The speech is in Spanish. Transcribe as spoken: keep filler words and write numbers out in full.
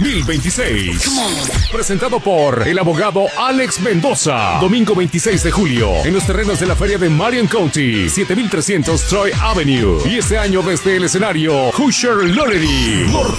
mil veintiséis. Presentado por el abogado Alex Mendoza. Domingo veintiséis de julio, en los terrenos de la feria de Marion County, siete mil trescientos Troy Avenue. Y este año desde el escenario, Hoosier Lottery. Norte